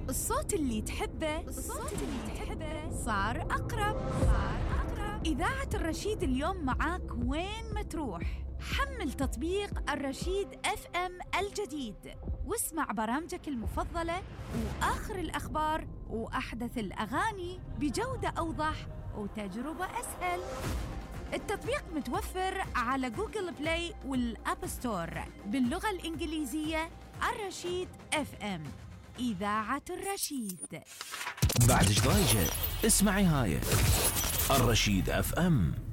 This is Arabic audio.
الصوت اللي تحبه صار أقرب. إذاعة الرشيد اليوم معاك وين ما تروح. حمل تطبيق الرشيد FM الجديد واسمع برامجك المفضلة وآخر الأخبار وأحدث الأغاني بجودة أوضح وتجربة أسهل. التطبيق متوفر على جوجل بلاي والأب ستور باللغة الإنجليزية. الرشيد FM، إذاعة الرشيد. بعد ايش ضايجة؟ اسمعي هاي الرشيد FM.